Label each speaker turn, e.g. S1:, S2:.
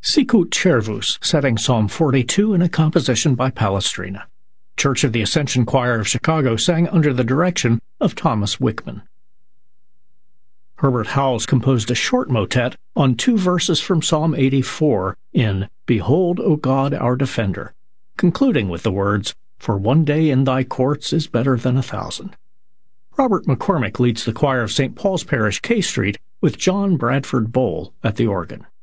S1: Sicut Cervus, setting Psalm 42 in a composition by Palestrina. Church of the Ascension Choir of Chicago sang under the direction of Thomas Wickman. Herbert Howells composed a short motet on 2 verses from Psalm 84 in Behold, O God, our Defender, concluding with the words, For one day in thy courts is better than 1,000. Robert McCormick leads the choir of St. Paul's Parish, K Street, with John Bradford Bowl at the organ.